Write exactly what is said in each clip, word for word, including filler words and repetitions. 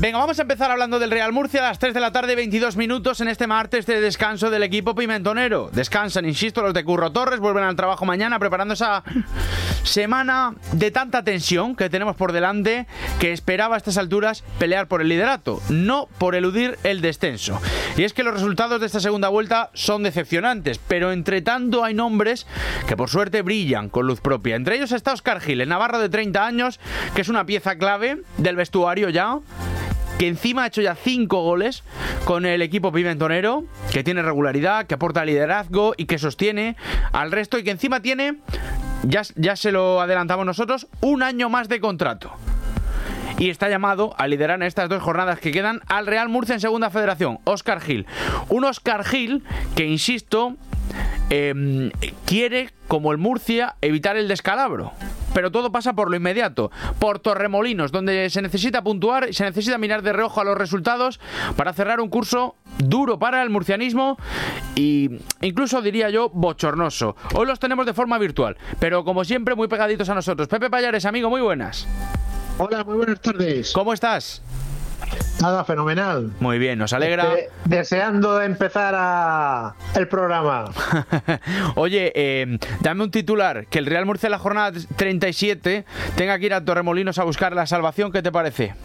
Venga, vamos a empezar hablando del Real Murcia a las tres de la tarde, veintidós minutos en este martes de descanso del equipo pimentonero. Descansan, insisto, los de Curro Torres, vuelven al trabajo mañana preparando esa semana de tanta tensión que tenemos por delante, que esperaba a estas alturas pelear por el liderato, no por eludir el descenso. Y es que los resultados de esta segunda vuelta son decepcionantes, pero entre tanto hay nombres que por suerte brillan con luz propia. Entre ellos está Óscar Gil, el navarro de treinta años, que es una pieza clave del vestuario ya, que encima ha hecho ya cinco goles con el equipo pimentonero, que tiene regularidad, que aporta liderazgo y que sostiene al resto, y que encima tiene, ya, ya se lo adelantamos nosotros, un año más de contrato. Y está llamado a liderar en estas dos jornadas que quedan al Real Murcia en Segunda Federación. Óscar Gil. Un Óscar Gil que, insisto, eh, quiere, como el Murcia, evitar el descalabro. Pero todo pasa por lo inmediato, por Torremolinos, donde se necesita puntuar y se necesita mirar de reojo a los resultados para cerrar un curso duro para el murcianismo y incluso, diría yo, bochornoso. Hoy los tenemos de forma virtual, pero como siempre muy pegaditos a nosotros. Pepe Pallares, amigo, muy buenas. Hola, muy buenas tardes. ¿Cómo estás? Nada, fenomenal. Muy bien, nos alegra. Este, deseando empezar a el programa. Oye, eh, dame un titular, que el Real Murcia en la jornada treinta y siete tenga que ir a Torremolinos a buscar la salvación. ¿Qué te parece?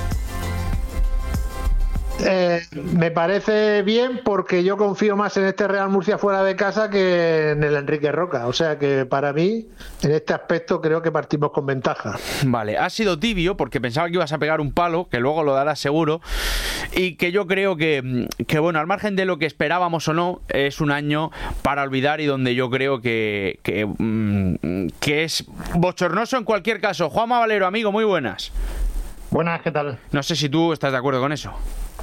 Eh, me parece bien, porque yo confío más en este Real Murcia fuera de casa que en el Enrique Roca. O sea que para mí, en este aspecto, creo que partimos con ventaja. Vale, has sido tibio porque pensaba que ibas a pegar un palo, que luego lo darás seguro, y que yo creo que, que bueno, al margen de lo que esperábamos o no, es un año para olvidar y donde yo creo que, que, que es bochornoso en cualquier caso. Juanma Valero, amigo, muy buenas. Buenas, ¿qué tal? No sé si tú estás de acuerdo con eso.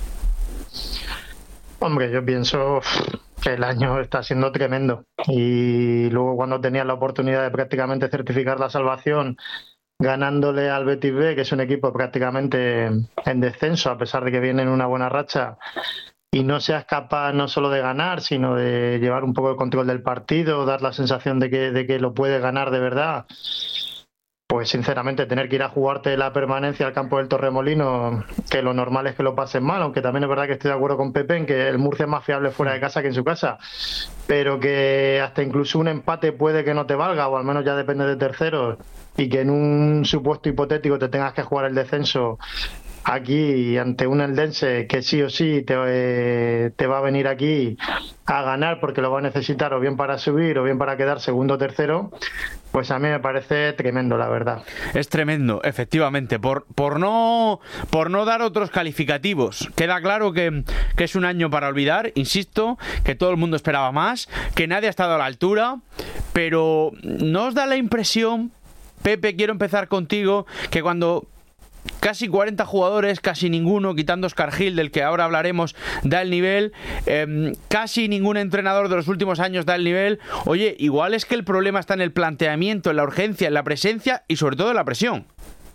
Hombre, yo pienso que el año está siendo tremendo, y luego cuando tenías la oportunidad de prácticamente certificar la salvación ganándole al Betis B, que es un equipo prácticamente en descenso a pesar de que viene en una buena racha, y no seas capaz no solo de ganar, sino de llevar un poco el control del partido, dar la sensación de que, de que lo puedes ganar de verdad, pues sinceramente tener que ir a jugarte la permanencia al campo del Torremolinos, que lo normal es que lo pasen mal, aunque también es verdad que estoy de acuerdo con Pepe en que el Murcia es más fiable fuera de casa que en su casa, pero que hasta incluso un empate puede que no te valga, o al menos ya depende de terceros, y que en un supuesto hipotético te tengas que jugar el descenso aquí ante un eldense que sí o sí te, eh, te va a venir aquí a ganar porque lo va a necesitar o bien para subir o bien para quedar segundo o tercero, pues a mí me parece tremendo, la verdad. Es tremendo, efectivamente, por, por, no, por no dar otros calificativos. Queda claro que, que es un año para olvidar, insisto, que todo el mundo esperaba más, que nadie ha estado a la altura, pero ¿no os da la impresión, Pepe, quiero empezar contigo, que cuando casi cuarenta jugadores, casi ninguno, quitando Óscar Gil, del que ahora hablaremos, da el nivel, eh, casi ningún entrenador de los últimos años da el nivel? Oye, igual es que el problema está en el planteamiento, en la urgencia, en la presencia y sobre todo en la presión.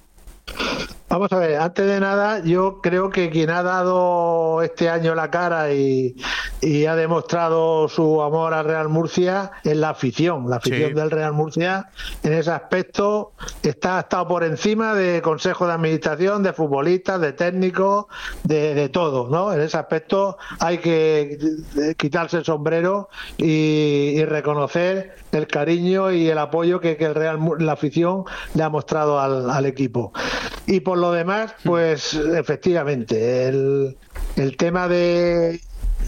Vamos a ver, antes de nada, yo creo que quien ha dado este año la cara y, y ha demostrado su amor al Real Murcia es la afición. La afición sí. del Real Murcia, en ese aspecto, está, ha estado por encima de consejos de administración, de futbolistas, de técnicos, de, de todo, ¿no? En ese aspecto hay que quitarse el sombrero y, y reconocer el cariño y el apoyo que, que el Real, la afición le ha mostrado al, al equipo. Y por lo demás, pues efectivamente, el, el tema de,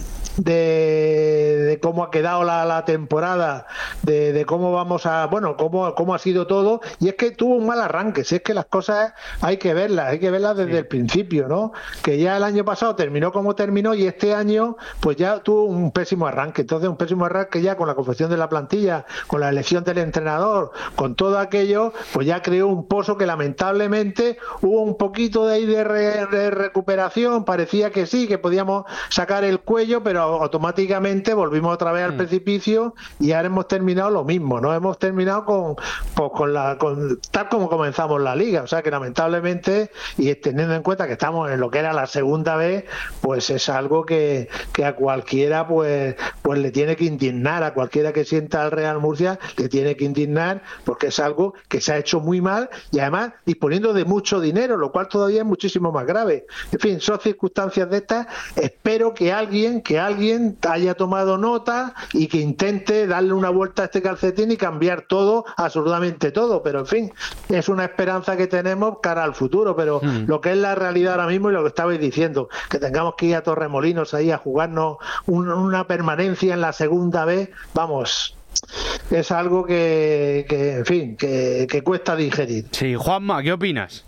de, de cómo ha quedado la, la temporada, de, de cómo vamos a, bueno, cómo, cómo ha sido todo, y es que tuvo un mal arranque, si es que las cosas hay que verlas, hay que verlas desde sí. el principio, ¿no? Que ya el año pasado terminó como terminó y este año pues ya tuvo un pésimo arranque, entonces un pésimo arranque ya con la confección de la plantilla, con la elección del entrenador, con todo aquello, pues ya creó un pozo que lamentablemente hubo un poquito de ahí de, re, de recuperación, parecía que sí, que podíamos sacar el cuello, pero automáticamente volvimos otra vez al mm. precipicio y ahora hemos terminado lo mismo, ¿no? Hemos terminado con, pues, con la con, tal como comenzamos la liga, o sea que lamentablemente, y teniendo en cuenta que estamos en lo que era la segunda vez, pues es algo que, que a cualquiera pues, pues le tiene que indignar, a cualquiera que sienta al Real Murcia le tiene que indignar, porque es algo que se ha hecho muy mal y además disponiendo de mucho dinero, lo cual todavía es muchísimo más grave. En fin, son circunstancias de estas. Espero que alguien, que alguien haya tomado nota y que intente darle una vuelta a este calcetín y cambiar todo, absolutamente todo, pero en fin, es una esperanza que tenemos cara al futuro, pero mm. lo que es la realidad ahora mismo y lo que estabais diciendo, que tengamos que ir a Torremolinos ahí a jugarnos un, una permanencia en la segunda vez, vamos, es algo que, que en fin, que, que cuesta digerir. Sí, Juanma, ¿qué opinas?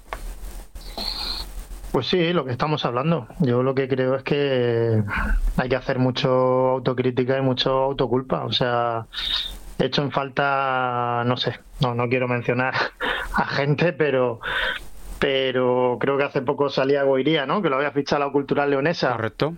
Pues sí, lo que estamos hablando. Yo lo que creo es que hay que hacer mucho autocrítica y mucho autoculpa. O sea, he hecho en falta, no sé, no, no quiero mencionar a gente, pero pero creo que hace poco salía Goiría, ¿no? Que lo había fichado la Cultural Leonesa. Correcto.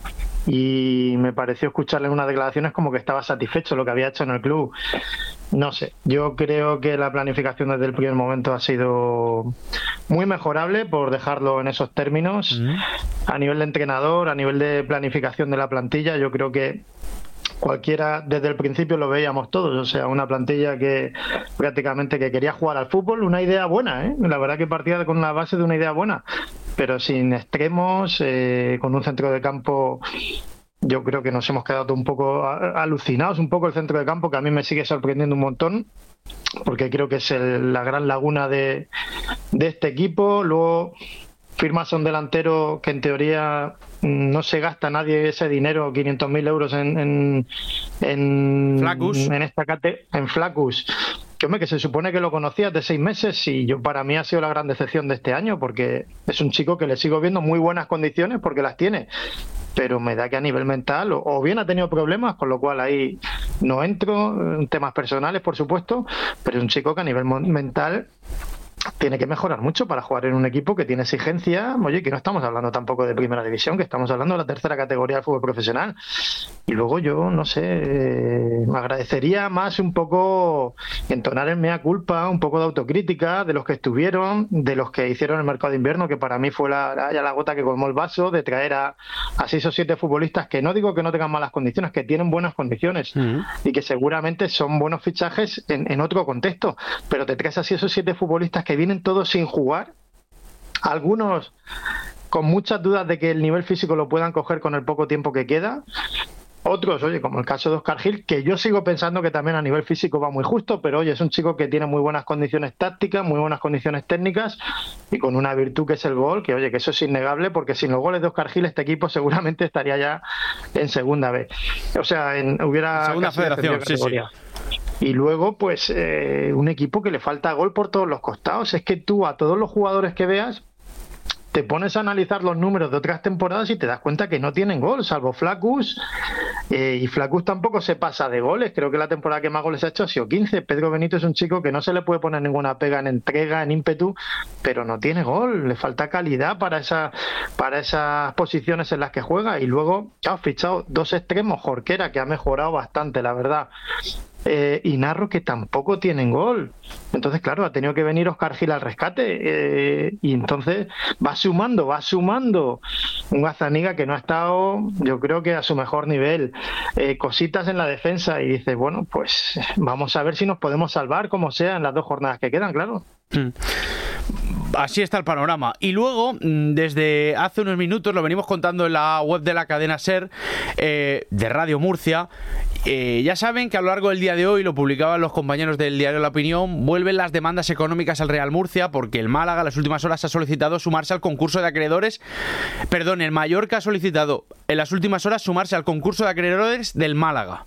Y me pareció escucharle en unas declaraciones como que estaba satisfecho de lo que había hecho en el club. No sé, yo creo que la planificación desde el primer momento ha sido muy mejorable, por dejarlo en esos términos. Mm. A nivel de entrenador, a nivel de planificación de la plantilla, yo creo que cualquiera, desde el principio lo veíamos todos, o sea, una plantilla que prácticamente que quería jugar al fútbol, una idea buena, ¿eh? La verdad que partía con la base de una idea buena, pero sin extremos, eh, con un centro de campo. Yo creo que nos hemos quedado un poco alucinados, un poco el centro de campo, que a mí me sigue sorprendiendo un montón, porque creo que es el, la gran laguna de, de este equipo. Luego firmas a un delantero que en teoría no se gasta nadie ese dinero, quinientos mil euros en en, en, Flaccus. en esta cate, en Flaccus. Que, hombre, que se supone que lo conocías de seis meses y yo, para mí ha sido la gran decepción de este año, porque es un chico que le sigo viendo muy buenas condiciones, porque las tiene, pero me da que a nivel mental o, o bien ha tenido problemas, con lo cual ahí no entro en temas personales, por supuesto, pero es un chico que a nivel mental tiene que mejorar mucho para jugar en un equipo que tiene exigencia. Oye, que no estamos hablando tampoco de primera división, que estamos hablando de la tercera categoría del fútbol profesional. Y luego yo, no sé, eh, me agradecería más un poco entonar en mea culpa, un poco de autocrítica de los que estuvieron, de los que hicieron el mercado de invierno, que para mí fue la, la, ya la gota que colmó el vaso, de traer a, a seis o siete futbolistas que no digo que no tengan malas condiciones, que tienen buenas condiciones uh-huh. y que seguramente son buenos fichajes en, en otro contexto, pero te traes a seis o siete futbolistas que vienen todos sin jugar, algunos con muchas dudas de que el nivel físico lo puedan coger con el poco tiempo que queda, otros, oye, como el caso de Óscar Gil, que yo sigo pensando que también a nivel físico va muy justo, pero oye, es un chico que tiene muy buenas condiciones tácticas, muy buenas condiciones técnicas y con una virtud que es el gol, que oye, que eso es innegable, porque sin los goles de Óscar Gil este equipo seguramente estaría ya en segunda vez, o sea, en, hubiera segunda federación, sí, sí. Y luego, pues, eh, un equipo que le falta gol por todos los costados. Es que tú a todos los jugadores que veas te pones a analizar los números de otras temporadas y te das cuenta que no tienen gol, salvo Flaccus, eh, y Flaccus tampoco se pasa de goles. Creo que la temporada que más goles ha hecho ha sido quince. Pedro Benito es un chico que no se le puede poner ninguna pega en entrega, en ímpetu, pero no tiene gol, le falta calidad para esa, para esas posiciones en las que juega. Y luego ya has fichado dos extremos, Jorquera, que ha mejorado bastante, la verdad, Eh, y Narro, que tampoco tienen gol. Entonces, claro, ha tenido que venir Óscar Gil al rescate, eh, y entonces va sumando, va sumando un Gazzaniga que no ha estado, yo creo que a su mejor nivel, eh, cositas en la defensa, y dices, bueno, pues vamos a ver si nos podemos salvar como sea en las dos jornadas que quedan, claro. Mm. Así está el panorama. Y luego, desde hace unos minutos, lo venimos contando en la web de la cadena SER, eh, de Radio Murcia, eh, ya saben que a lo largo del día de hoy, lo publicaban los compañeros del diario La Opinión, vuelven las demandas económicas al Real Murcia, porque el Málaga en las últimas horas ha solicitado sumarse al concurso de acreedores, perdón, el Mallorca ha solicitado en las últimas horas sumarse al concurso de acreedores del Málaga.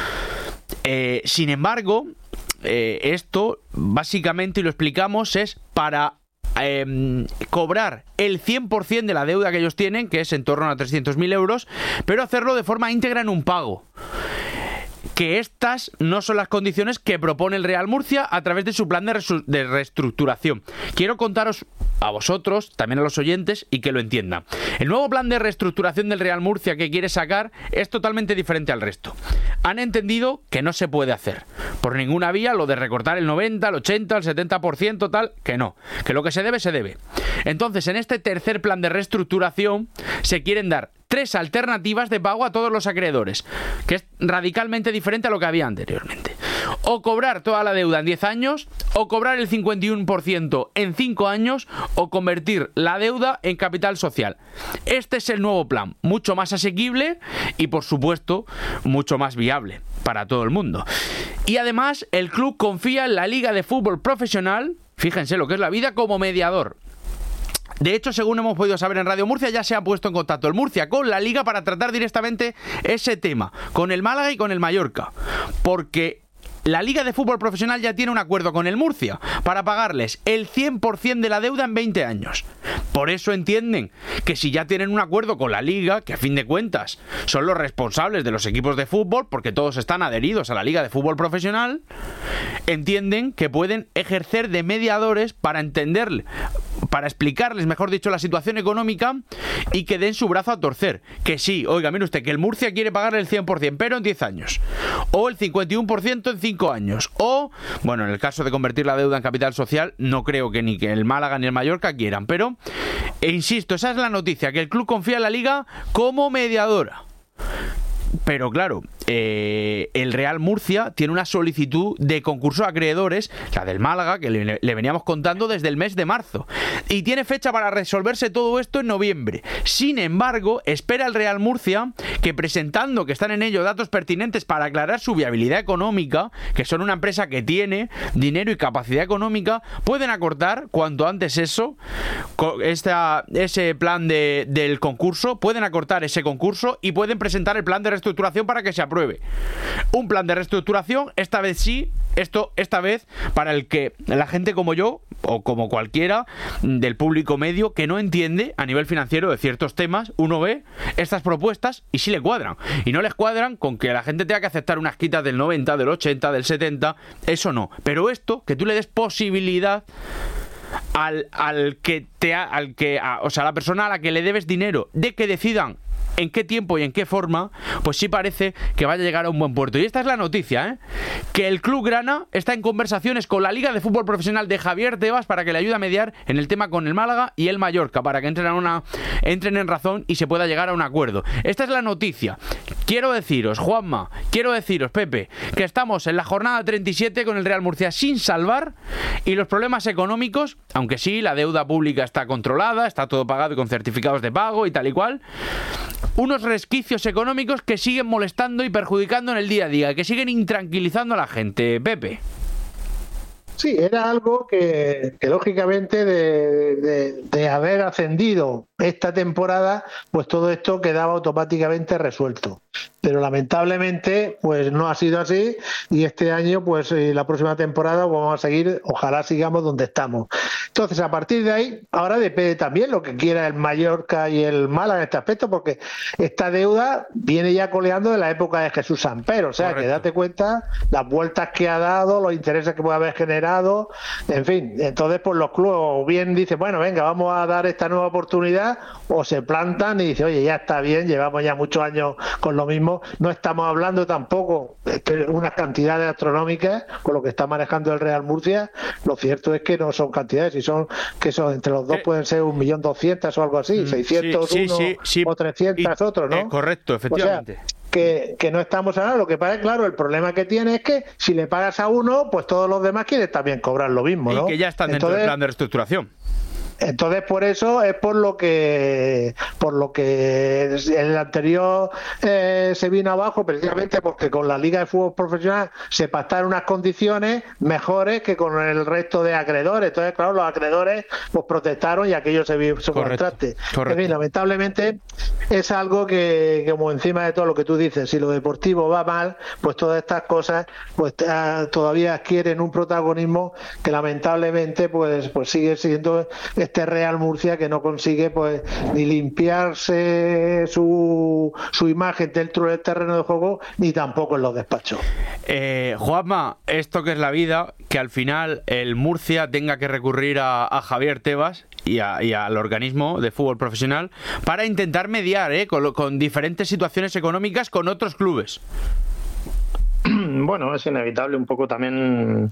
Eh, sin embargo, eh, esto básicamente, y lo explicamos, es para Eh, cobrar el cien por ciento de la deuda que ellos tienen, que es en torno a trescientos mil euros, pero hacerlo de forma íntegra en un pago. Que estas no son las condiciones que propone el Real Murcia a través de su plan de, resu- de reestructuración. Quiero contaros a vosotros, también a los oyentes, y que lo entiendan. El nuevo plan de reestructuración del Real Murcia que quiere sacar es totalmente diferente al resto. Han entendido que no se puede hacer por ninguna vía lo de recortar el noventa, el ochenta, el setenta por ciento, tal, que no, que lo que se debe, se debe. Entonces, en este tercer plan de reestructuración se quieren dar tres alternativas de pago a todos los acreedores, que es radicalmente diferente a lo que había anteriormente. O cobrar toda la deuda en diez años, o cobrar el cincuenta y uno por ciento en cinco años, o convertir la deuda en capital social. Este es el nuevo plan, mucho más asequible y, por supuesto, mucho más viable para todo el mundo. Y además, el club confía en la Liga de Fútbol Profesional, fíjense lo que es la vida, como mediador. De hecho, según hemos podido saber en Radio Murcia, ya se ha puesto en contacto el Murcia con la Liga para tratar directamente ese tema, con el Málaga y con el Mallorca, porque la Liga de Fútbol Profesional ya tiene un acuerdo con el Murcia para pagarles el cien por ciento de la deuda en veinte años. Por eso entienden que si ya tienen un acuerdo con la Liga, que a fin de cuentas son los responsables de los equipos de fútbol, porque todos están adheridos a la Liga de Fútbol Profesional, entienden que pueden ejercer de mediadores para entenderle, para explicarles, mejor dicho, la situación económica y que den su brazo a torcer. Que sí, oiga, mire usted, que el Murcia quiere pagar el cien por ciento, pero en diez años. O el cincuenta y uno por ciento en cinco años. O, bueno, en el caso de convertir la deuda en capital social, no creo que ni que el Málaga ni el Mallorca quieran. Pero, e insisto, esa es la noticia, que el club confía en la Liga como mediadora. Pero claro, eh, el Real Murcia tiene una solicitud de concurso a acreedores, la del Málaga, que le, le veníamos contando desde el mes de marzo, y tiene fecha para resolverse todo esto en noviembre. Sin embargo, espera el Real Murcia que, presentando que están en ello datos pertinentes para aclarar su viabilidad económica, que son una empresa que tiene dinero y capacidad económica, pueden acortar cuanto antes eso, esta, ese plan de, del concurso, pueden acortar ese concurso y pueden presentar el plan de reestructuración para que se apruebe. Un plan de reestructuración, esta vez sí, esto esta vez para el que la gente como yo, o como cualquiera del público medio que no entiende a nivel financiero de ciertos temas, uno ve estas propuestas y sí le cuadran. Y no les cuadran con que la gente tenga que aceptar unas quitas del noventa, del ochenta, del setenta, eso no. Pero esto, que tú le des posibilidad al, al que te ha, al que a, o sea, a la persona a la que le debes dinero, de que decidan en qué tiempo y en qué forma, pues sí parece que vaya a llegar a un buen puerto. Y esta es la noticia, ¿eh? Que el Club Grana está en conversaciones con la Liga de Fútbol Profesional de Javier Tebas para que le ayude a mediar en el tema con el Málaga y el Mallorca, para que entren, a una, entren en razón y se pueda llegar a un acuerdo. Esta es la noticia. Quiero deciros, Juanma, quiero deciros, Pepe, que estamos en la jornada treinta y siete con el Real Murcia sin salvar, y los problemas económicos, aunque sí, la deuda pública está controlada, está todo pagado y con certificados de pago y tal y cual, unos resquicios económicos que siguen molestando y perjudicando en el día a día, que siguen intranquilizando a la gente. Pepe. Sí, era algo que, que lógicamente de, de, de haber ascendido esta temporada, pues todo esto quedaba automáticamente resuelto. Pero lamentablemente pues no ha sido así, y este año pues eh, la próxima temporada vamos a seguir, ojalá sigamos donde estamos. Entonces, a partir de ahí, ahora depende también lo que quiera el Mallorca y el Málaga en este aspecto, porque esta deuda viene ya coleando de la época de Jesús Sampero, o sea, correcto, que date cuenta las vueltas que ha dado, los intereses que puede haber generado, en fin. Entonces, pues los clubes o bien dicen, bueno, venga, vamos a dar esta nueva oportunidad, o se plantan y dicen, oye, ya está bien, llevamos ya muchos años con lo mismo, no estamos hablando tampoco de unas cantidades astronómicas con lo que está manejando el Real Murcia. Lo cierto es que no son cantidades, y son que son entre los dos pueden ser un millón doscientos o algo así, seiscientos sí, uno sí, sí, sí. o trescientos y, otros, ¿no? Eh, correcto, efectivamente. O sea, que, que no estamos hablando. Lo que pasa es, claro, el problema que tiene es que si le pagas a uno, pues todos los demás quieren también cobrar lo mismo, ¿no? Y que ya están dentro Entonces, del plan de reestructuración. Entonces, por eso es por lo que por lo que el anterior eh, se vino abajo, precisamente porque con la Liga de Fútbol Profesional se pactaron unas condiciones mejores que con el resto de acreedores. Entonces, claro, los acreedores pues protestaron y aquello se vio su contraste. En fin, lamentablemente es algo que, como encima de todo lo que tú dices, si lo deportivo va mal, pues todas estas cosas pues todavía adquieren un protagonismo que lamentablemente pues pues sigue siendo este Real Murcia, que no consigue pues ni limpiarse su, su imagen dentro del terreno de juego, ni tampoco en los despachos. Eh, Juanma, esto que es la vida, que al final el Murcia tenga que recurrir a, a Javier Tebas y, a, y al organismo de fútbol profesional para intentar mediar ¿eh? con, con diferentes situaciones económicas con otros clubes. Bueno, es inevitable un poco también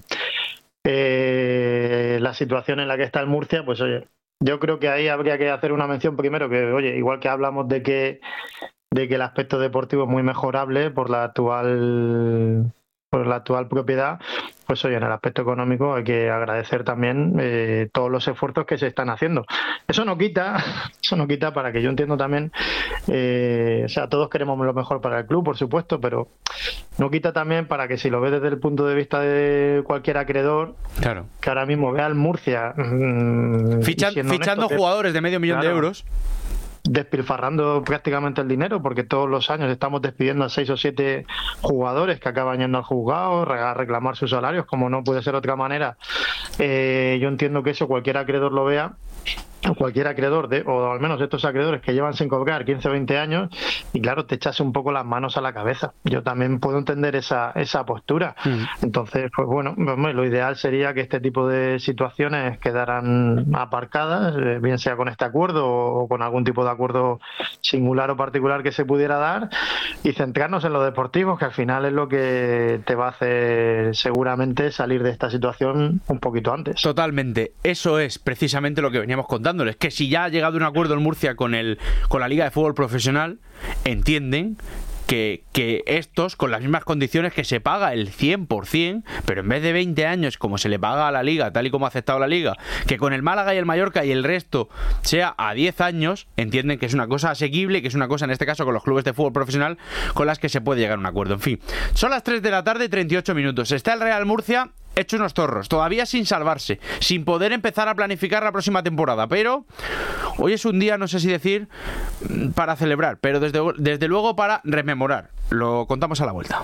eh, la situación en la que está el Murcia, pues oye, yo creo que ahí habría que hacer una mención primero, que oye, igual que hablamos de que de que el aspecto deportivo es muy mejorable por la actual por la actual propiedad, pues oye, en el aspecto económico hay que agradecer también eh, todos los esfuerzos que se están haciendo. Eso no quita, eso no quita para que yo entiendo también, eh, o sea, todos queremos lo mejor para el club, por supuesto, pero no quita también para que si lo ves desde el punto de vista de cualquier acreedor, claro, que ahora mismo vea al Murcia mmm, Ficha, fichando honesto, jugadores de medio millón claro, de euros, despilfarrando prácticamente el dinero, porque todos los años estamos despidiendo a seis o siete jugadores que acaban yendo al juzgado a reclamar sus salarios, como no puede ser de otra manera. Eh, yo entiendo que eso cualquier acreedor lo vea, cualquier acreedor, de, o al menos estos acreedores que llevan sin cobrar quince o veinte años, y claro, te echas un poco las manos a la cabeza. Yo también puedo entender esa, esa postura. Mm. Entonces, pues bueno, lo ideal sería que este tipo de situaciones quedaran aparcadas, eh, bien sea con este acuerdo o con algún tipo de acuerdo singular o particular que se pudiera dar, y centrarnos en lo deportivo, que al final es lo que te va a hacer seguramente salir de esta situación un poquito antes. Totalmente. Eso es precisamente lo que veníamos contando. Es que si ya ha llegado un acuerdo en Murcia con el con la Liga de Fútbol Profesional, entienden que, que estos, con las mismas condiciones que se paga el cien por ciento, pero en vez de veinte años como se le paga a la Liga, tal y como ha aceptado la Liga, que con el Málaga y el Mallorca y el resto sea a diez años, entienden que es una cosa asequible, que es una cosa, en este caso, con los clubes de fútbol profesional, con las que se puede llegar a un acuerdo. En fin, son las tres de la tarde y treinta y ocho minutos. Está el Real Murcia hecho unos zorros, todavía sin salvarse, sin poder empezar a planificar la próxima temporada, pero hoy es un día, no sé si decir para celebrar, pero desde, desde luego para rememorar. Lo contamos a la vuelta.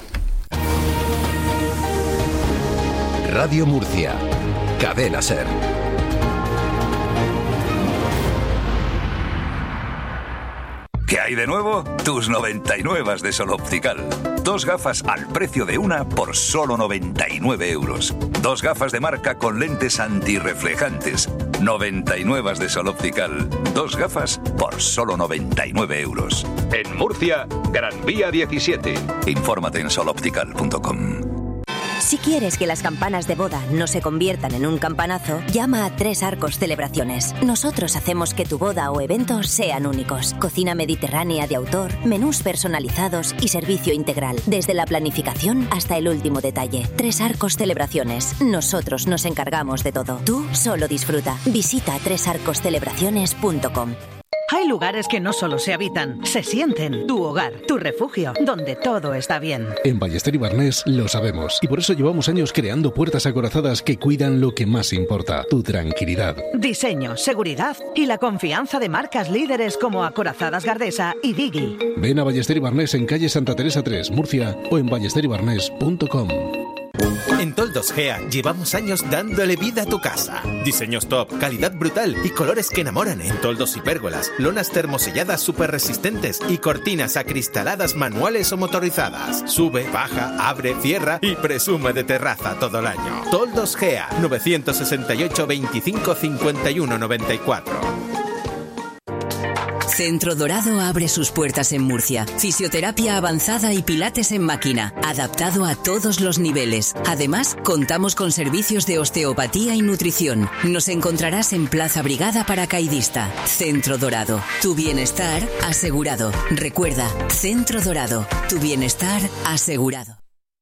Radio Murcia, Cadena SER. ¿Qué hay de nuevo? Tus noventa y nueve de Sol Optical. Dos gafas al precio de una por solo noventa y nueve euros. Dos gafas de marca con lentes antirreflejantes. noventa y nueve de Sol Optical. Dos gafas por solo noventa y nueve euros. En Murcia, Gran Vía diecisiete. Infórmate en sol optical punto com. Si quieres que las campanas de boda no se conviertan en un campanazo, llama a Tres Arcos Celebraciones. Nosotros hacemos que tu boda o evento sean únicos. Cocina mediterránea de autor, menús personalizados y servicio integral, desde la planificación hasta el último detalle. Tres Arcos Celebraciones. Nosotros nos encargamos de todo. Tú solo disfruta. Visita tres arcos celebraciones punto com. Hay lugares que no solo se habitan, se sienten. Tu hogar, tu refugio, donde todo está bien. En Ballester y Barnés lo sabemos, y por eso llevamos años creando puertas acorazadas que cuidan lo que más importa, tu tranquilidad. Diseño, seguridad y la confianza de marcas líderes como Acorazadas Gardesa y Digi. Ven a Ballester y Barnés en calle Santa Teresa tres, Murcia, o en ballester y barnés punto com. En Toldos Gea llevamos años dándole vida a tu casa. Diseños top, calidad brutal y colores que enamoran en toldos y pérgolas, lonas termoselladas súper resistentes y cortinas acristaladas manuales o motorizadas. Sube, baja, abre, cierra y presume de terraza todo el año. Toldos Gea, nueve seis ocho, veinticinco, cincuenta y uno, noventa y cuatro. Centro Dorado abre sus puertas en Murcia. Fisioterapia avanzada y pilates en máquina, adaptado a todos los niveles. Además, contamos con servicios de osteopatía y nutrición. Nos encontrarás en Plaza Brigada Paracaidista. Centro Dorado, tu bienestar asegurado. Recuerda, Centro Dorado, tu bienestar asegurado.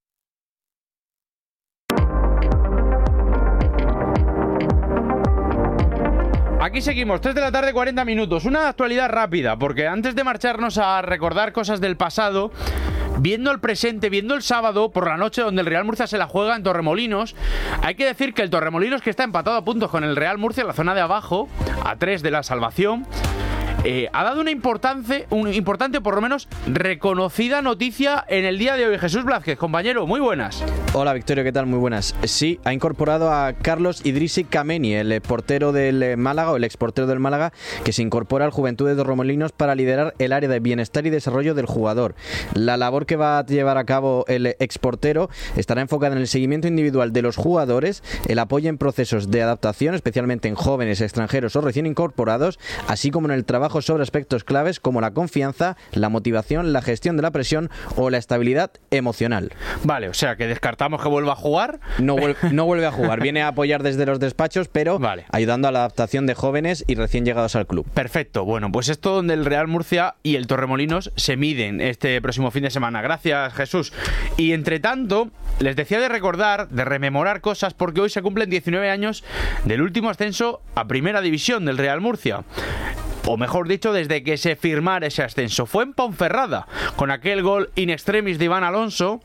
Aquí seguimos, tres de la tarde, cuarenta minutos. Una actualidad rápida, porque antes de marcharnos a recordar cosas del pasado, viendo el presente, viendo el sábado por la noche donde el Real Murcia se la juega en Torremolinos, hay que decir que el Torremolinos, que está empatado a puntos con el Real Murcia en la zona de abajo, a tres de la salvación, eh, ha dado una importante, un importante, por lo menos reconocida noticia en el día de hoy. Jesús Blázquez, compañero, muy buenas. Hola Victorio, ¿qué tal? Muy buenas. Sí, ha incorporado a Carlos Idrissi Kameni, el portero del Málaga, o el exportero del Málaga, que se incorpora al Juventud de Torremolinos para liderar el área de bienestar y desarrollo del jugador. La labor que va a llevar a cabo el exportero estará enfocada en el seguimiento individual de los jugadores, el apoyo en procesos de adaptación, especialmente en jóvenes, extranjeros o recién incorporados, así como en el trabajo sobre aspectos claves como la confianza, la motivación, la gestión de la presión o la estabilidad emocional. Vale, o sea que descartamos que vuelva a jugar. No, vuel- no vuelve a jugar, viene a apoyar desde los despachos, pero vale, ayudando a la adaptación de jóvenes y recién llegados al club. Perfecto, bueno, pues esto donde el Real Murcia y el Torremolinos se miden este próximo fin de semana. Gracias, Jesús. Y entre tanto, les decía de recordar, de rememorar cosas, porque hoy se cumplen diecinueve años del último ascenso a Primera División del Real Murcia. O mejor dicho, desde que se firmara ese ascenso. Fue en Ponferrada, con aquel gol in extremis de Iván Alonso,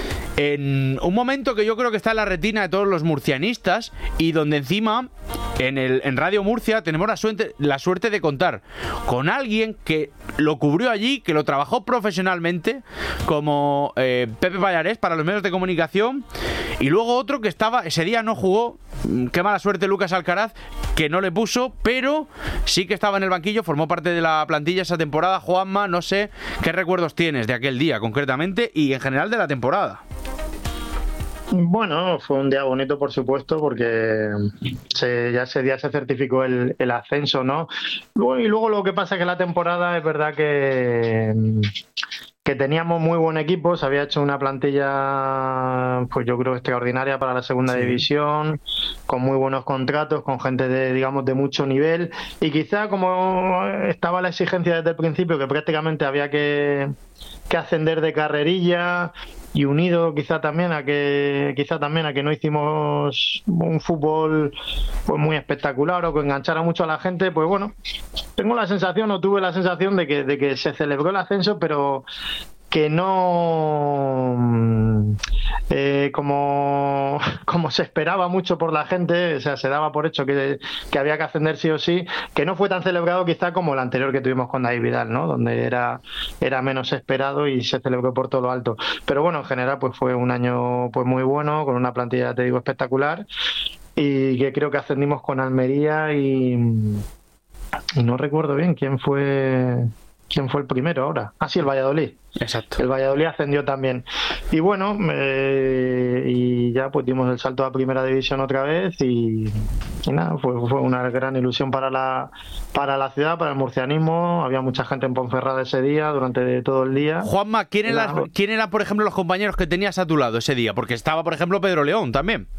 en un momento que yo creo que está en la retina de todos los murcianistas, y donde encima en, el, en Radio Murcia tenemos la suerte, la suerte de contar con alguien que lo cubrió allí, que lo trabajó profesionalmente, como eh, Pepe Pallarés para los medios de comunicación, y luego otro que estaba, ese día no jugó, qué mala suerte Lucas Alcaraz, que no le puso, pero sí que estaba en el banquillo, formó parte de la plantilla esa temporada. Juanma, no sé qué recuerdos tienes de aquel día concretamente y en general de la temporada. Bueno, fue un día bonito, por supuesto, porque se, ya ese día se certificó el, el ascenso, ¿no? Luego, y luego lo que pasa es que la temporada es verdad que, que teníamos muy buen equipo, se había hecho una plantilla, pues yo creo, extraordinaria para la segunda sí. división, con muy buenos contratos, con gente de, digamos, de mucho nivel, y quizá como estaba la exigencia desde el principio, que prácticamente había que, que ascender de carrerilla, y unido quizá también a que quizá también a que no hicimos un fútbol pues muy espectacular o que enganchara mucho a la gente, pues bueno, tengo la sensación o tuve la sensación de que de que se celebró el ascenso, pero que no eh, como, como se esperaba mucho por la gente, o sea, se daba por hecho que, que había que ascender sí o sí, que no fue tan celebrado quizá como el anterior que tuvimos con David Vidal, ¿no? Donde era, era menos esperado y se celebró por todo lo alto. Pero bueno, en general pues fue un año pues muy bueno, con una plantilla, te digo, espectacular, y que creo que ascendimos con Almería y, y no recuerdo bien quién fue... ¿Quién fue el primero ahora? Ah, sí, el Valladolid. Exacto. El Valladolid ascendió también. Y bueno, eh, y ya pues dimos el salto a Primera División otra vez y, y nada, fue, fue una gran ilusión para la para la ciudad, para el murcianismo. Había mucha gente en Ponferrada ese día, durante todo el día. Juanma, ¿quién eran, ¿quién eran, por ejemplo, los compañeros que tenías a tu lado ese día? Porque estaba, por ejemplo, Pedro León también.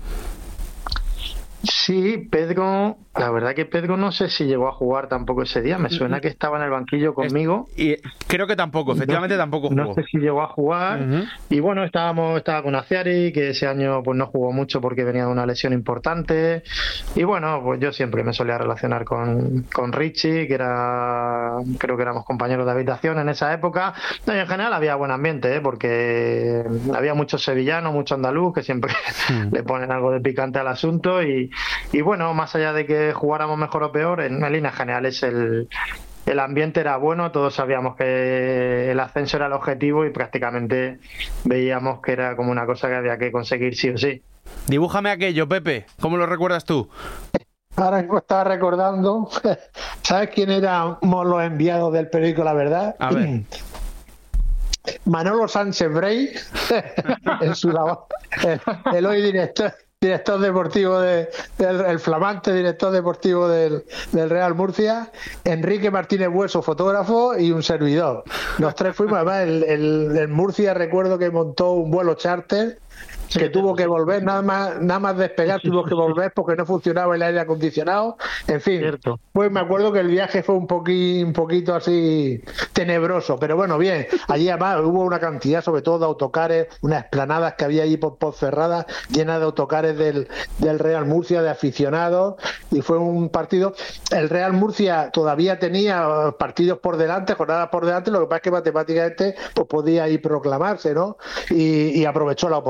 Sí, Pedro, la verdad que Pedro no sé si llegó a jugar tampoco ese día, me suena que estaba en el banquillo conmigo. Y creo que tampoco, efectivamente no, tampoco jugó. No sé si llegó a jugar. Uh-huh. Y bueno, estábamos estaba con Aciari, que ese año pues no jugó mucho porque venía de una lesión importante. Y bueno, pues yo siempre me solía relacionar con, con Richie, que era, creo que éramos compañeros de habitación en esa época. Y en general había buen ambiente, ¿eh? Porque había muchos sevillanos, mucho andaluz, que siempre uh-huh. le ponen algo de picante al asunto. Y Y bueno, más allá de que jugáramos mejor o peor, en líneas generales el, el ambiente era bueno, todos sabíamos que el ascenso era el objetivo y prácticamente veíamos que era como una cosa que había que conseguir sí o sí. Dibújame aquello, Pepe, ¿cómo lo recuerdas tú? Ahora estaba recordando, ¿sabes quién éramos los enviados del periódico La Verdad? A ver. Manolo Sánchez Brey, en su labor, el, el hoy director director deportivo de, del el flamante director deportivo del, del Real Murcia, Enrique Martínez Bueso, fotógrafo, y un servidor. Los tres fuimos. Además el, el, el Murcia, recuerdo que montó un vuelo charter que sí, tuvo que volver, nada más nada más despegar tuvo que volver porque no funcionaba el aire acondicionado. En fin, cierto. Pues me acuerdo que el viaje fue un poquito, un poquito así tenebroso, pero bueno, bien. Allí además hubo una cantidad, sobre todo de autocares, unas esplanadas que había allí por Ponferrada llenas de autocares del, del Real Murcia, de aficionados, y fue un partido. El Real Murcia todavía tenía partidos por delante, jornadas por delante, lo que pasa es que matemáticamente pues podía ir proclamarse, ¿no? Y, y aprovechó la oportunidad.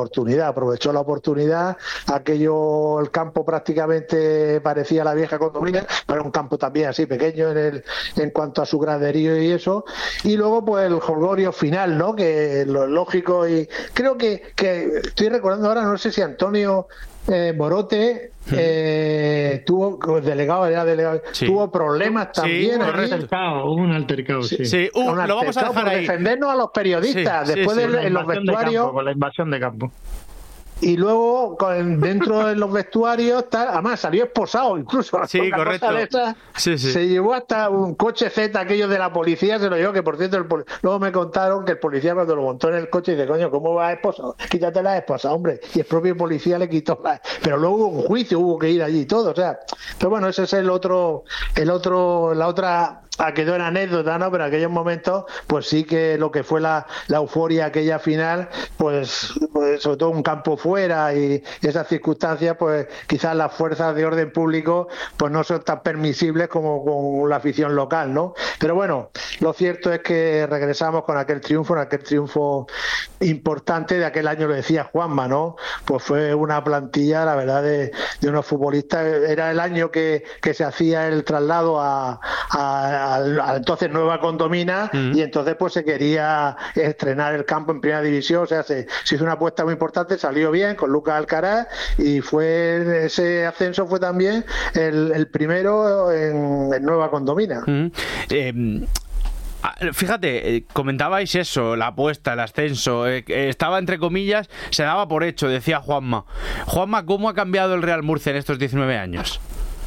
oportunidad, aprovechó la oportunidad, aquello, el campo prácticamente parecía la vieja condomina, pero un campo también así pequeño en el en cuanto a su graderío y eso, y luego pues el jolgorio final, ¿no? Que lo lógico, y creo que, que estoy recordando ahora, no sé si Antonio eh, Morote eh, tuvo delegado, era delegado sí. tuvo problemas también. Sí, un altercado, un altercado, sí. sí un, un lo vamos a dejar por ahí. defendernos a los periodistas sí, después sí, sí, de, en los vestuarios. De campo, con la invasión de campo. Y luego con, dentro de los vestuarios tal, además salió esposado incluso. Sí, correcto. Esa, sí, sí. Se llevó hasta un coche Z, aquello de la policía, se lo llevó, que por cierto el poli... luego me contaron que el policía cuando lo montó en el coche dice, coño, ¿cómo va esposado? Quítate la esposa, hombre. Y el propio policía le quitó la... Pero luego hubo un juicio, hubo que ir allí y todo, o sea. Pero bueno, ese es el otro, el otro, la otra... Ah, quedó en anécdota, ¿no? Pero en aquellos momentos, pues sí que lo que fue la, la euforia aquella final, pues, pues sobre todo un campo fuera y, y esas circunstancias, pues quizás las fuerzas de orden público pues no son tan permisibles como con la afición local, ¿no? Pero bueno, lo cierto es que regresamos con aquel triunfo, con aquel triunfo importante de aquel año, lo decía Juanma, ¿no? Pues fue una plantilla, la verdad, de, de unos futbolistas. Era el año que, que se hacía el traslado a, a Al, al entonces Nueva Condomina uh-huh. y entonces pues se quería estrenar el campo en primera división, o sea, se, se hizo una apuesta muy importante, salió bien con Lucas Alcaraz y fue ese ascenso fue también el, el primero en, en Nueva Condomina. Uh-huh. eh... Fíjate, comentabais eso, la apuesta, el ascenso, eh, estaba entre comillas, se daba por hecho, decía Juanma. Juanma, ¿cómo ha cambiado el Real Murcia en estos diecinueve años?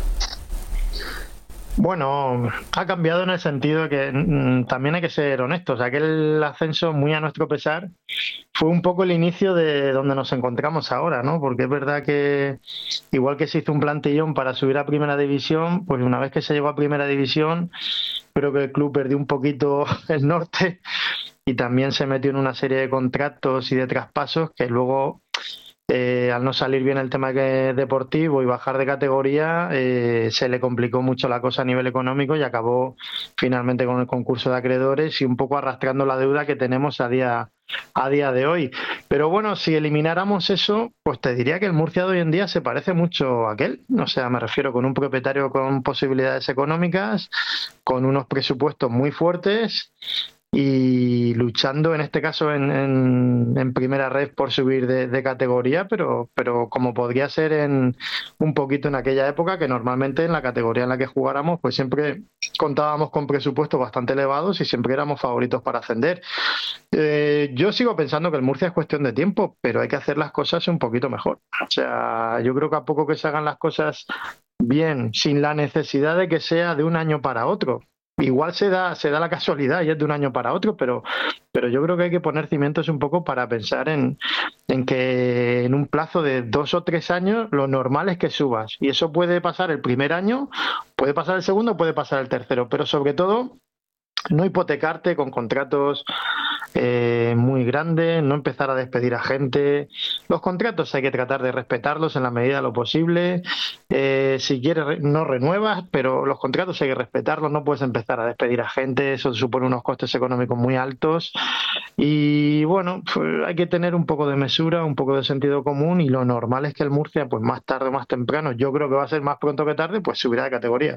Bueno, ha cambiado en el sentido de que mmm, también hay que ser honestos. Aquel ascenso, muy a nuestro pesar, fue un poco el inicio de donde nos encontramos ahora, ¿no? Porque es verdad que igual que se hizo un plantillón para subir a Primera División, pues una vez que se llegó a Primera División, creo que el club perdió un poquito el norte y también se metió en una serie de contratos y de traspasos que luego... Eh, al no salir bien el tema que deportivo y bajar de categoría, eh, se le complicó mucho la cosa a nivel económico y acabó finalmente con el concurso de acreedores y un poco arrastrando la deuda que tenemos a día, a día de hoy. Pero bueno, si elimináramos eso, pues te diría que el Murcia de hoy en día se parece mucho a aquel. O sea, me refiero con un propietario con posibilidades económicas, con unos presupuestos muy fuertes y luchando en este caso en, en, en primera red por subir de, de categoría, pero, pero como podría ser en un poquito en aquella época, que normalmente en la categoría en la que jugáramos pues siempre contábamos con presupuestos bastante elevados y siempre éramos favoritos para ascender. Eh, yo sigo pensando que el Murcia es cuestión de tiempo, pero hay que hacer las cosas un poquito mejor. O sea, yo creo que a poco que se hagan las cosas bien, sin la necesidad de que sea de un año para otro. Igual se da se da la casualidad y es de un año para otro, pero pero yo creo que hay que poner cimientos un poco para pensar en, en que en un plazo de dos o tres años lo normal es que subas. Y eso puede pasar el primer año, puede pasar el segundo, puede pasar el tercero, pero sobre todo no hipotecarte con contratos eh, muy grandes, no empezar a despedir a gente. Los contratos hay que tratar de respetarlos en la medida de lo posible. Eh, si quieres no renuevas, pero los contratos hay que respetarlos, no puedes empezar a despedir a gente, eso supone unos costes económicos muy altos y bueno, pues hay que tener un poco de mesura, un poco de sentido común y lo normal es que el Murcia, pues más tarde o más temprano, yo creo que va a ser más pronto que tarde, pues subirá de categoría.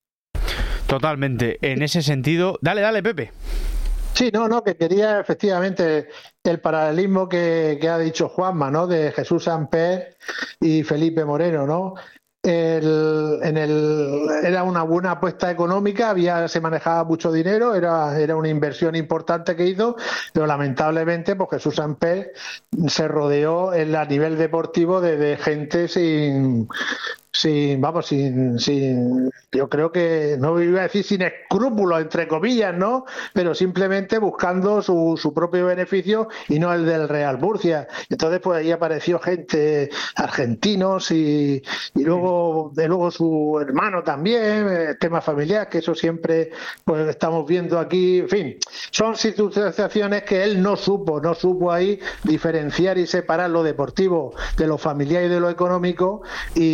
Totalmente. En ese sentido, dale, dale, Pepe. Sí, no, no, que quería efectivamente el paralelismo que, que ha dicho Juanma, ¿no? De Jesús Samper y Felipe Moreno, ¿no? El, en el, era una buena apuesta económica, había se manejaba mucho dinero, era, era una inversión importante que hizo, pero lamentablemente pues Jesús Samper se rodeó en, a nivel deportivo de, de gente sin... sin, vamos, sin, sin, yo creo que, no iba a decir sin escrúpulos, entre comillas, ¿no? Pero simplemente buscando su, su propio beneficio y no el del Real Murcia. Entonces, pues ahí apareció gente, argentinos y, y luego, de luego su hermano también, el tema familiar, que eso siempre, pues estamos viendo aquí, en fin, son situaciones que él no supo, no supo ahí diferenciar y separar lo deportivo de lo familiar y de lo económico y, y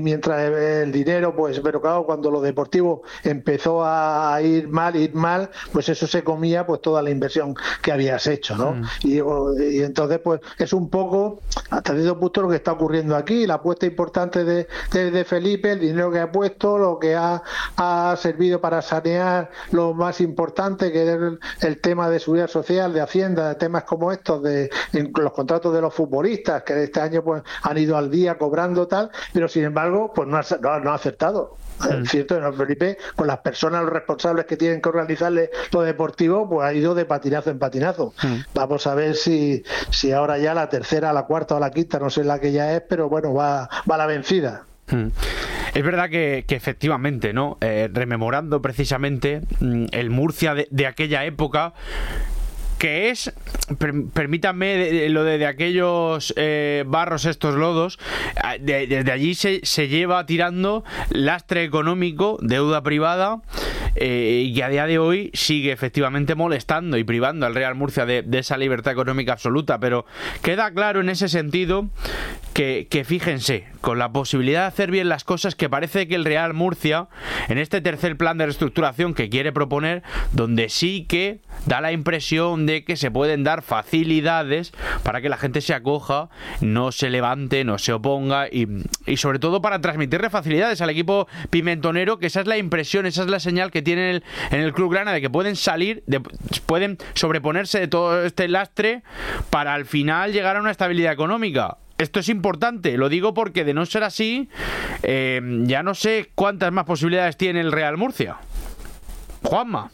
mientras el dinero, pues, pero claro, cuando lo deportivo empezó a ir mal, ir mal, pues eso se comía pues toda la inversión que habías hecho, ¿no? Mm. Y, y entonces, pues, es un poco, hasta cierto punto, lo que está ocurriendo aquí, la apuesta importante de, de, de Felipe, el dinero que ha puesto, lo que ha, ha servido para sanear lo más importante, que es el, el tema de seguridad social, de Hacienda, de temas como estos, de en los contratos de los futbolistas, que este año pues han ido al día cobrando tal, pero sin embargo, pues no ha, no, no ha acertado. Es cierto, ¿no, Felipe? Con las personas, los responsables que tienen que organizarle lo deportivo, pues ha ido de patinazo en patinazo. Mm. Vamos a ver si, si ahora ya la tercera, la cuarta o la quinta, no sé la que ya es, pero bueno, va, va la vencida. Mm. Es verdad que, que efectivamente, ¿no? Eh, rememorando precisamente mm, el Murcia de, de aquella época, que es, per, permítanme, de, de, lo de, de aquellos eh, barros, estos lodos, de, desde allí se, se lleva tirando lastre económico, deuda privada, eh, y que a día de hoy sigue efectivamente molestando y privando al Real Murcia de, de esa libertad económica absoluta. Pero queda claro en ese sentido que, que fíjense, con la posibilidad de hacer bien las cosas, que parece que el Real Murcia, en este tercer plan de reestructuración que quiere proponer, donde sí que da la impresión de que se pueden dar facilidades para que la gente se acoja, no se levante, no se oponga y, y sobre todo para transmitirle facilidades al equipo pimentonero, que esa es la impresión, esa es la señal que tienen en el, en el Club Grana, de que pueden salir, de, pueden sobreponerse de todo este lastre para al final llegar a una estabilidad económica. Esto es importante, lo digo porque de no ser así, eh, ya no sé cuántas más posibilidades tiene el Real Murcia. Juanma.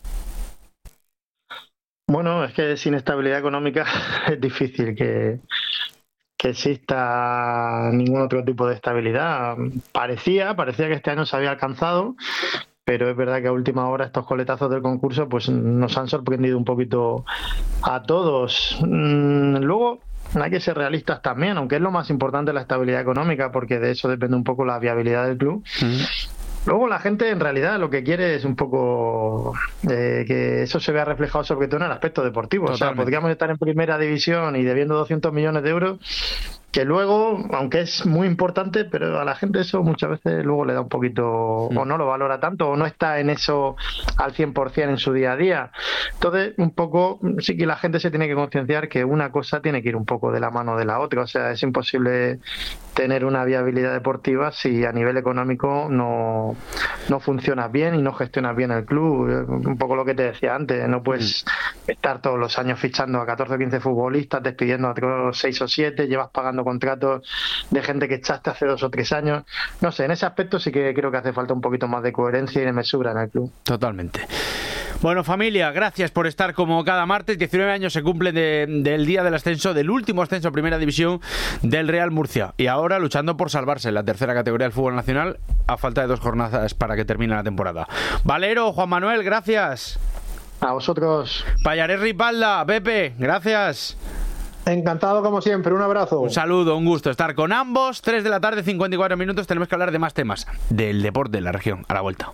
Bueno, es que sin estabilidad económica es difícil que, que exista ningún otro tipo de estabilidad. Parecía, parecía que este año se había alcanzado, pero es verdad que a última hora estos coletazos del concurso pues nos han sorprendido un poquito a todos. Luego hay que ser realistas también, aunque es lo más importante la estabilidad económica, porque de eso depende un poco la viabilidad del club. Mm. Luego la gente en realidad lo que quiere es un poco eh, que eso se vea reflejado sobre todo en el aspecto deportivo. Totalmente. O sea, podríamos estar en primera división y debiendo doscientos millones de euros, que luego, aunque es muy importante, pero a la gente eso muchas veces luego le da un poquito, mm. o no lo valora tanto, o no está en eso al cien por ciento en su día a día. Entonces, un poco, sí que la gente se tiene que concienciar que una cosa tiene que ir un poco de la mano de la otra. O sea, es imposible tener una viabilidad deportiva si a nivel económico no, no funcionas bien y no gestionas bien el club. Un poco lo que te decía antes, no puedes mm. estar todos los años fichando a catorce o quince futbolistas, despidiendo a otros seis o siete, llevas pagando contratos de gente que echaste hace dos o tres años. No sé, en ese aspecto sí que creo que hace falta un poquito más de coherencia y de mesura en el club. Totalmente. Bueno, familia, gracias por estar como cada martes. diecinueve años se cumplen de, del día del ascenso, del último ascenso a Primera División del Real Murcia. Y ahora luchando por salvarse en la tercera categoría del fútbol nacional a falta de dos jornadas para que termine la temporada. Valero, Juan Manuel, gracias. A vosotros. Pallarés Ripalda, Pepe, gracias. Encantado como siempre, un abrazo. Un saludo, un gusto estar con ambos. tres de la tarde, cincuenta y cuatro minutos. Tenemos que hablar de más temas del deporte de la región. A la vuelta.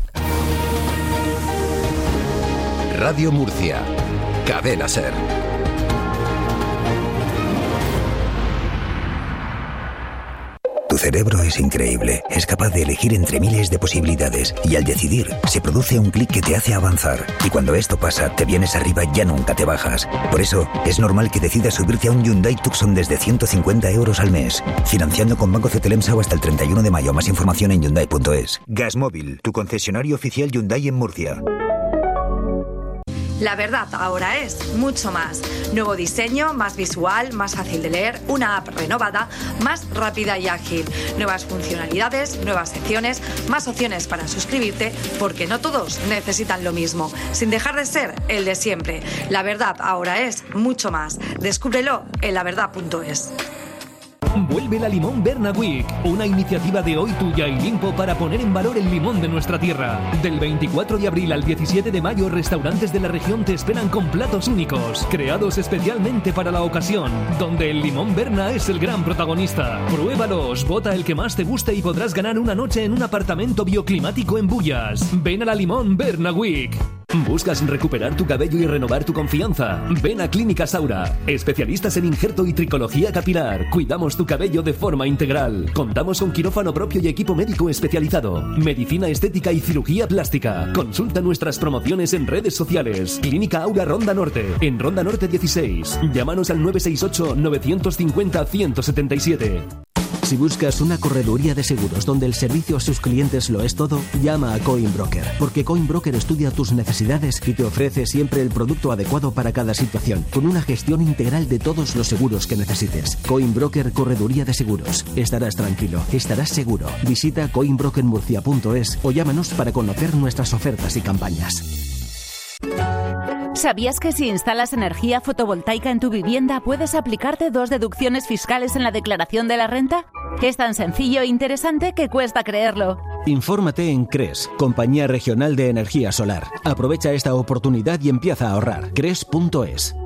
Radio Murcia, Cadena SER. Tu cerebro es increíble, es capaz de elegir entre miles de posibilidades y al decidir se produce un clic que te hace avanzar y cuando esto pasa te vienes arriba y ya nunca te bajas. Por eso es normal que decidas subirte a un Hyundai Tucson desde ciento cincuenta euros al mes, financiando con Banco Cetelemsa o hasta el treinta y uno de mayo. Más información en Hyundai punto es. Gasmóvil, tu concesionario oficial Hyundai en Murcia. La verdad ahora es mucho más. Nuevo diseño, más visual, más fácil de leer, una app renovada, más rápida y ágil. Nuevas funcionalidades, nuevas secciones, más opciones para suscribirte, porque no todos necesitan lo mismo, sin dejar de ser el de siempre. La verdad ahora es mucho más. Descúbrelo en la verdad punto es. Vuelve la Limón Berna Week, una iniciativa de Hoy Tuya y Limpo para poner en valor el limón de nuestra tierra. Del veinticuatro de abril al diecisiete de mayo, restaurantes de la región te esperan con platos únicos, creados especialmente para la ocasión, donde el limón Berna es el gran protagonista. Pruébalos, vota el que más te guste y podrás ganar una noche en un apartamento bioclimático en Bullas. Ven a la Limón Berna Week. ¿Buscas recuperar tu cabello y renovar tu confianza? Ven a Clínica Saura, especialistas en injerto y tricología capilar. Cuidamos tu cabello de forma integral. Contamos con quirófano propio y equipo médico especializado, medicina estética y cirugía plástica. Consulta nuestras promociones en redes sociales. Clínica Aura Ronda Norte, en Ronda Norte dieciséis. Llámanos al nueve seis ocho, nueve cinco cero, uno cero siete siete. Si buscas una correduría de seguros donde el servicio a sus clientes lo es todo, llama a Coinbroker, porque Coinbroker estudia tus necesidades y te ofrece siempre el producto adecuado para cada situación, con una gestión integral de todos los seguros que necesites. Coinbroker Correduría de Seguros. Estarás tranquilo, estarás seguro. Visita coinbroker murcia punto es o llámanos para conocer nuestras ofertas y campañas. ¿Sabías que si instalas energía fotovoltaica en tu vivienda puedes aplicarte dos deducciones fiscales en la declaración de la renta? Es tan sencillo e interesante que cuesta creerlo. Infórmate en C R E S, Compañía Regional de Energía Solar. Aprovecha esta oportunidad y empieza a ahorrar. C R E S punto es.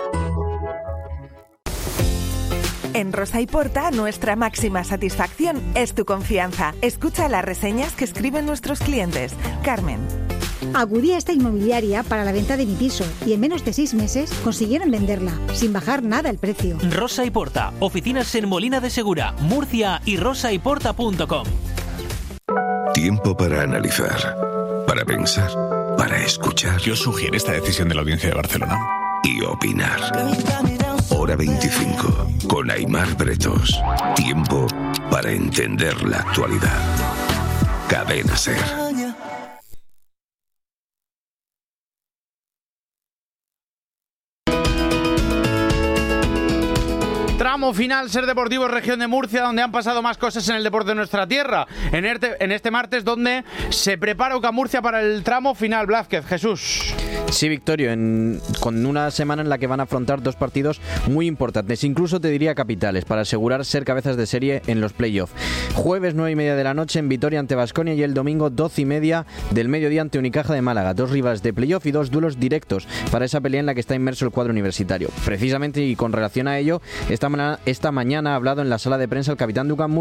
En Rosa y Porta, nuestra máxima satisfacción es tu confianza. Escucha las reseñas que escriben nuestros clientes. Carmen. Acudí a esta inmobiliaria para la venta de mi piso y en menos de seis meses consiguieron venderla, sin bajar nada el precio. Rosa y Porta, oficinas en Molina de Segura, Murcia y rosa y porta punto com. Tiempo para analizar, para pensar, para escuchar. ¿Qué os sugiere esta decisión de la Audiencia de Barcelona? Y opinar. Hora veinticinco, con Aimar Bretos. Tiempo para entender la actualidad. Cadena SER. Tramo final, Ser Deportivo, región de Murcia, donde han pasado más cosas en el deporte de nuestra tierra. En este, en este martes, donde se prepara Oca Murcia para el tramo final. Blázquez, Jesús. Sí, Victorio, en, con una semana en la que van a afrontar dos partidos muy importantes, incluso te diría capitales, para asegurar ser cabezas de serie en los playoffs. Jueves nueve y media de la noche en Vitoria ante Baskonia y el domingo doce y media del mediodía ante Unicaja de Málaga. Dos rivales de playoff y dos duelos directos para esa pelea en la que está inmerso el cuadro universitario. Precisamente y con relación a ello, esta, esta mañana ha hablado en la sala de prensa el capitán de Oca